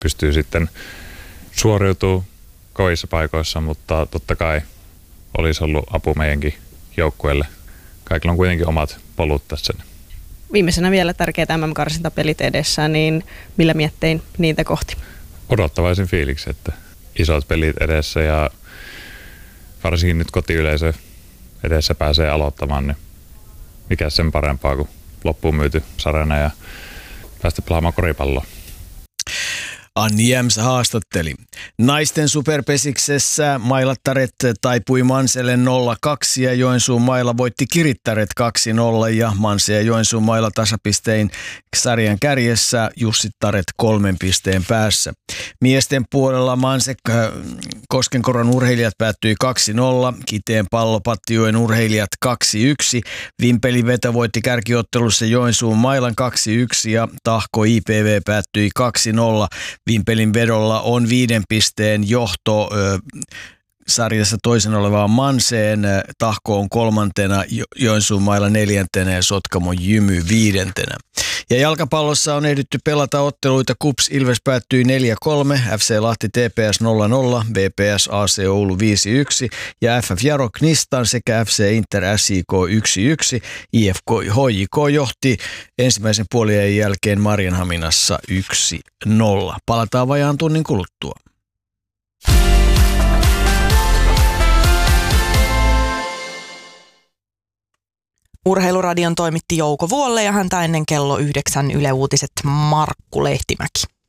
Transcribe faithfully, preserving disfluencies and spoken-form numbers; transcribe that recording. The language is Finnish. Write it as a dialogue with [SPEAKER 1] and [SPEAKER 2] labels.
[SPEAKER 1] pystyy sitten suoriutumaan kovissa paikoissa, mutta totta kai olisi ollut apu meidänkin joukkueelle. Kaikilla on kuitenkin omat polut tässä.
[SPEAKER 2] Viimeisenä vielä tärkeät M M-karsintapelit edessä, niin millä miettein niitä kohti?
[SPEAKER 1] Odottavaisin fiiliksi, että isot pelit edessä ja varsinkin nyt kotiyleisö edessä pääsee aloittamaan, niin mikä sen parempaa kuin loppuun myyty sarjana ja päästä pelaamaan koripalloa.
[SPEAKER 3] Anni Jämsä haastatteli. Naisten superpesiksessä Mailattaret taipui Manselle nolla kaksi ja Joensuun Maila voitti Kirittäret kaksi nolla ja Manse ja Joensuun Maila tasapistein sarjan kärjessä, Jussittaret kolmen pisteen päässä. Miesten puolella Manse Koskenkorvan urheilijat päättyi kaksi nolla, Kiteen Pallo Pattijoen urheilijat kaksi yksi, Vimpelin veto voitti kärkiottelussa Joensuun Mailan kaksi yksi ja Tahko I P V päättyi kaksi nolla. Vimpelin vedolla on viiden pisteen johto ö, sarjassa toisen olevaan Manseen. Tahko on kolmantena, jo- Joensuun Maila neljäntenä ja Sotkamo Jymy viidentenä. Ja jalkapallossa on ehditty pelata otteluita. KuPS Ilves päättyi neljä kolme, F C Lahti T P S nolla nolla, B P S A C Oulu viisi yksi ja F F Jaro Knistan sekä F C Inter S I K yksi yksi. I F K H J K johti ensimmäisen puolien jälkeen Marianhaminassa yksi nolla. Palataan vajaan tunnin kuluttua.
[SPEAKER 4] Urheiluradion toimitti Jouko Vuolle ja häntä ennen kello yhdeksän Yle Uutiset Markku Lehtimäki.